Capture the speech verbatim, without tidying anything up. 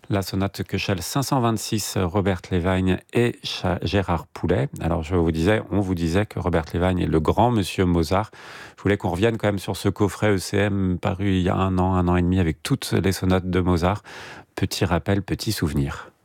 La sonate Köchel cinq cent vingt-six, Robert Levine et Cha Gérard Poulet. Alors je vous disais, on vous disait que Robert Levine est le grand monsieur Mozart. Je voulais qu'on revienne quand même sur ce coffret E C M paru il y a un an, un an et demi avec toutes les sonates de Mozart. Petit rappel, petit souvenir.